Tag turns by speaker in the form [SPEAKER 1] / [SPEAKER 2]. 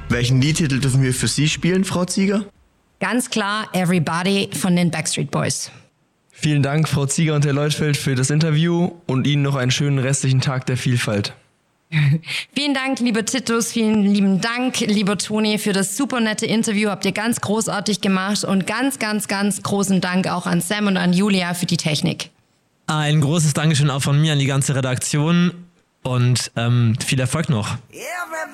[SPEAKER 1] Welchen Liedtitel dürfen wir für Sie spielen, Frau Zieger?
[SPEAKER 2] Ganz klar Everybody von den Backstreet Boys.
[SPEAKER 3] Vielen Dank, Frau Zieger und Herr Leutfeld, für das Interview und Ihnen noch einen schönen restlichen Tag der Vielfalt.
[SPEAKER 2] Vielen Dank, lieber Titus, vielen lieben Dank, lieber Toni, für das super nette Interview. Habt ihr ganz großartig gemacht und ganz, ganz, ganz großen Dank auch an Sam und an Julia für die Technik.
[SPEAKER 4] Ein großes Dankeschön auch von mir an die ganze Redaktion und viel Erfolg noch.